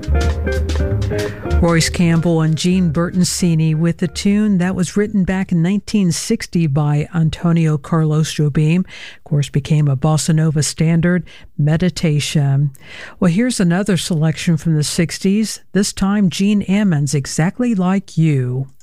Royce Campbell and Gene Bertoncini with the tune that was written back in 1960 by Antonio Carlos Jobim. Of course, became a bossa nova standard, Meditation. Well, here's another selection from the 60s, this time Gene Ammons, Exactly Like You.